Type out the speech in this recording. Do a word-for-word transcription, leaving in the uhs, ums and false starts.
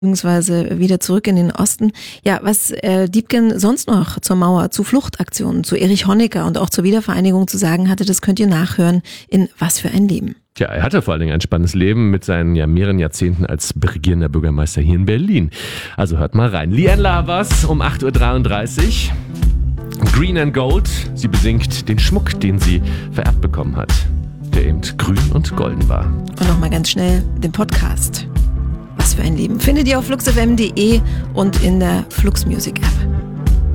beziehungsweise wieder zurück in den Osten. Ja, was äh, Diepgen sonst noch zur Mauer, zu Fluchtaktionen, zu Erich Honecker und auch zur Wiedervereinigung zu sagen hatte, das könnt ihr nachhören in Was für ein Leben. Tja, er hatte vor allen Dingen ein spannendes Leben mit seinen ja mehreren Jahrzehnten als regierender Bürgermeister hier in Berlin. Also hört mal rein. Liane Lavas um acht Uhr dreiunddreißig. Green and Gold. Sie besingt den Schmuck, den sie vererbt bekommen hat, der eben grün und golden war. Und nochmal ganz schnell den Podcast. Was für ein Leben. Findet ihr auf flux f m punkt d e und in der Flux Music App.